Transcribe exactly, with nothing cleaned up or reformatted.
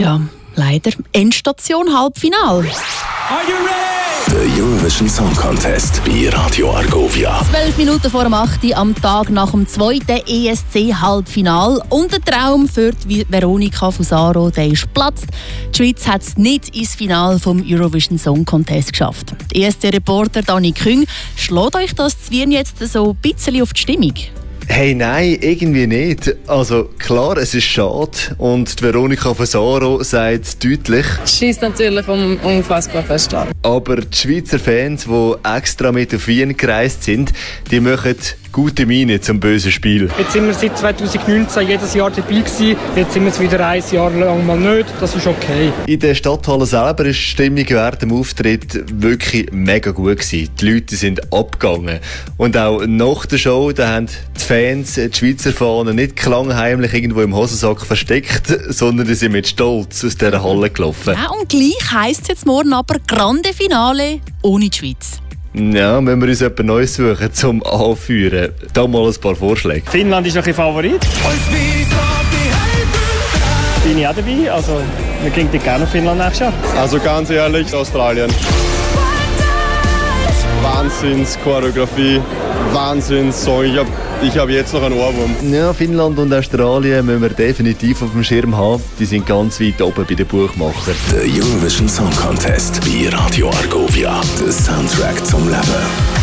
Ja, leider. Endstation Halbfinal. Are you ready? Der Eurovision Song Contest bei Radio Argovia. Zwölf Minuten vor dem acht am Tag nach dem zweiten E S C-Halbfinal. Und der Traum für die Veronika Fusaro, der ist geplatzt. Die Schweiz hat es nicht ins Finale vom Eurovision Song Contest geschafft. Der E S C-Reporter Dani Küng, schlägt euch das zu Wien jetzt so ein bisschen auf die Stimmung? Hey, nein, irgendwie nicht. Also klar, es ist schade und die Veronika Fusaro sagt deutlich. Es schießt natürlich um, unfassbar fest an. Aber die Schweizer Fans, die extra mit auf Wien gereist sind, die machen gute Miene zum bösen Spiel. Jetzt sind wir seit zweitausendneunzehn jedes Jahr dabei gewesen. Jetzt sind wir es wieder ein Jahr lang mal nicht. Das ist okay. In der Stadthalle selber ist die Stimmung während dem Auftritt wirklich mega gut gewesen. Die Leute sind abgegangen. Und auch nach der Show, da haben die Fans die Schweizer Fahnen nicht klangheimlich irgendwo im Hosensack versteckt, sondern die sind mit Stolz aus dieser Halle gelaufen. Ja, und gleich heisst es jetzt morgen aber Grande Finale ohne die Schweiz. Ja, wenn wir uns etwas Neues suchen zum Anführen, da mal ein paar Vorschläge. Finnland ist noch ein Favorit. Bin ich auch dabei. Also, wir gehen gerne auf Finnland nächstes Jahr. Also ganz ehrlich, Australien. Wahnsinns-Choreografie, Wahnsinns-Song. Ich habe ich hab jetzt noch einen Ohrwurm. Ja, Finnland und Australien müssen wir definitiv auf dem Schirm haben. Die sind ganz weit oben bei den Buchmachern. Der Eurovision Song Contest bei Radio Argovia. Der Soundtrack zum Leben.